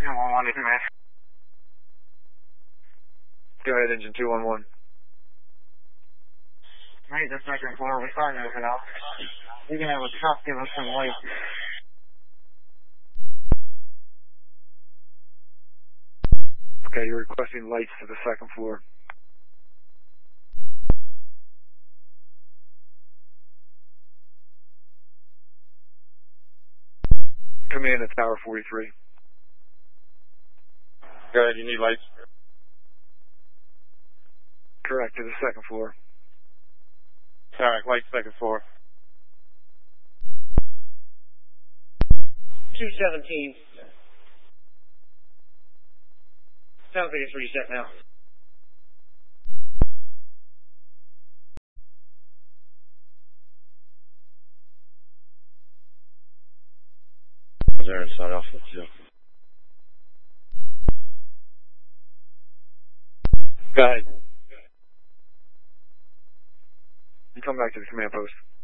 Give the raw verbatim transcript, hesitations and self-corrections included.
one one to command. Go ahead, engine two one one. Right, the second floor, we're starting to open up. You're going to have a truck give us some light. Okay, you're requesting lights to the second floor. Command at Tower forty-three. Go ahead, you need lights? Correct, to the second floor. Alright, lights second floor. two seventeen. Sounds like it's reset now. There inside Alpha two. Go ahead. You come back to the command post.